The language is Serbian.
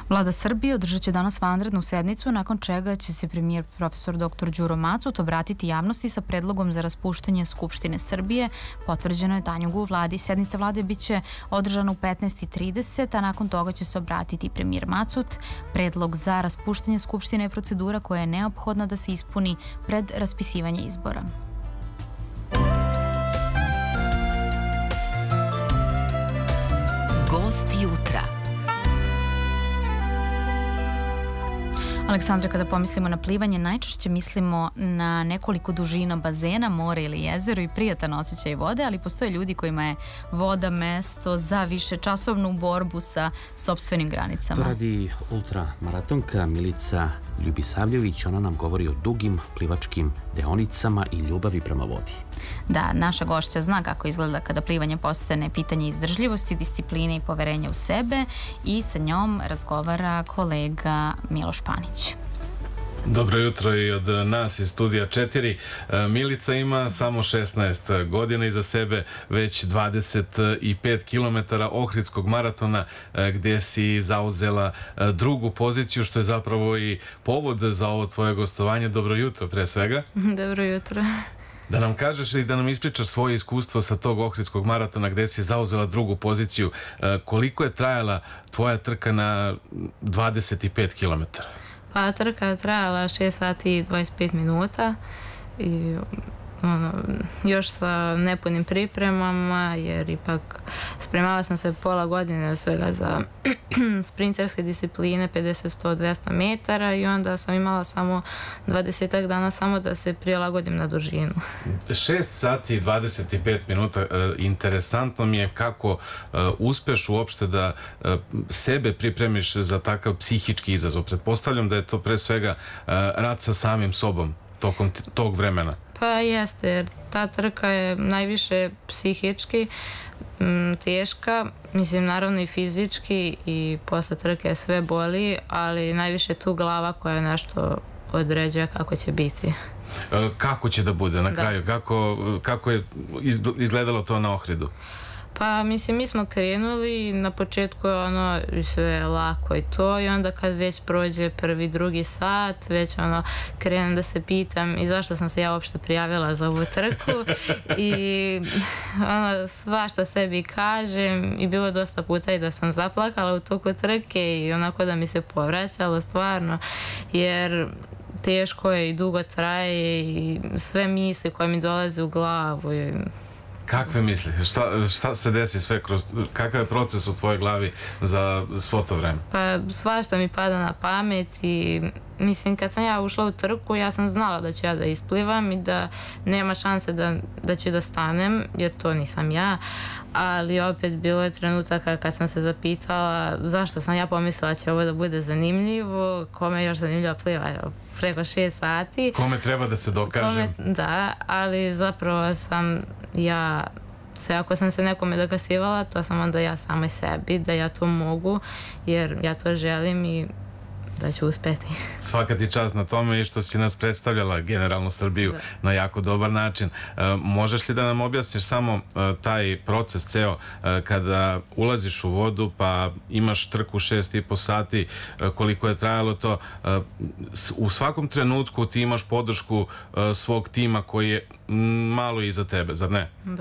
Vlada Srbije održat će danas vanrednu sednicu, nakon čega će se premijer profesor dr. Đuro Macut obratiti javnosti sa predlogom za raspuštanje Skupštine Srbije. Potvrđeno je Tanjugu u vladi. Sednica vlade biće održana u 15:30, a nakon toga će se obratiti premijer Macut. Predlog za raspuštanje Skupštine je procedura koja je neophodna da se ispuni pred raspisivanje izbora. Gost jutra. Aleksandra, kada pomislimo na plivanje, najčešće mislimo na nekoliko dužina bazena, more ili jezero i prijatan osjećaj vode, ali postoje ljudi kojima je voda mesto za višečasovnu borbu sa sopstvenim granicama. To radi ultramaratonka Milica Ljubisavljević. Ona nam govori o dugim plivačkim deonicama i ljubavi prema vodi. Da, naša gošća zna kako izgleda kada plivanje postane pitanje izdržljivosti, discipline i poverenja u sebe, i sa njom razgovara kolega Miloš Panić. Dobro jutro i od nas iz Studija 4. Milica ima samo 16 godina iza sebe, već 25 km Ohridskog maratona gdje si zauzela drugu poziciju, što je zapravo i povod za ovo tvoje gostovanje. Dobro jutro pre svega. Dobro jutro. Da nam kažeš i da nam ispričaš svoje iskustvo sa tog Ohridskog maratona gdje si zauzela drugu poziciju. Koliko je trajala tvoja trka na 25 km? Pa trka je trajala 6 sati i 25 minuta i još sa nepunim pripremama, jer ipak spremala sam se pola godine svega za sprinterske discipline 50, 100, 200 metara i onda sam imala samo 20 dana samo da se prilagodim na dužinu. 6 sati i 25 minuta. Interesantno mi je kako uspeš uopšte da sebe pripremiš za takav psihički izazov. Pretpostavljam da je to pre svega rad sa samim sobom tokom tog vremena. Pa jeste, jer ta trka je najviše psihički teška, mislim naravno i fizički, i posle trke sve boli, ali najviše tu glava koja nešto određuje kako će biti. Kako će da bude na kraju? Kako je izgledalo to na Ohridu? Pa mislim, mi smo krenuli, na početku je sve lako i to, i onda kad već prođe prvi, drugi sat, već krenem da se pitam i zašto sam se ja uopšte prijavila za ovu trku i svašta sebi kažem, i bilo dosta puta i da sam zaplakala u toku trke i onako da mi se povraćalo stvarno, jer teško je i dugo traje i sve misli koje mi dolaze u glavu. Kakve misli? Šta se desi sve kroz... Kakav je proces u tvojoj glavi za svo to vreme? Pa svašta mi pada na pamet i mislim, kad sam ja ušla u trku, ja sam znala da ću ja da isplivam i da nema šanse da ću da stanem, jer to nisam ja, ali opet bilo je trenutaka kad sam se zapitala zašto sam ja pomislila će ovo da bude zanimljivo, kome je još zanimljivo pliva preko 6 sati. Kome treba da se dokažem. Da, ali zapravo sam ja, ako sam se nekome dokasivala, to sam onda ja samoj sebi, da ja to mogu, jer ja to želim i da ću uspeti. Svaka ti čast na tome i što si nas predstavljala generalno Srbiju na jako dobar način. Možeš li da nam objasniš samo taj proces ceo kada ulaziš u vodu pa imaš trku 6,5 sati, koliko je trajalo to? U svakom trenutku ti imaš podršku svog tima koji je malo iza tebe, zar ne?